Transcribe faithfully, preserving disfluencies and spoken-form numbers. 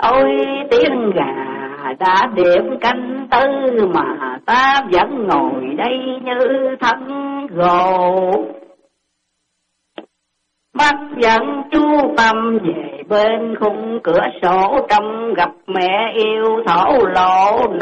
Ôi tiếng gà đã điểm canh tư mà ta vẫn ngồi đây như thân gồ. Mắt vẫn chú tâm về bên khung cửa sổ, trong gặp mẹ yêu thổ lộ.